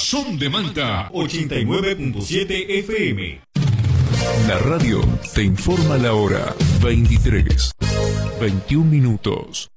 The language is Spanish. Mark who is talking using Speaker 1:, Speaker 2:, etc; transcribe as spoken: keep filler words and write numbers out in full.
Speaker 1: Son de Manta, ochenta y nueve punto siete F M.
Speaker 2: La radio te informa la hora. veintitrés, veintiún minutos.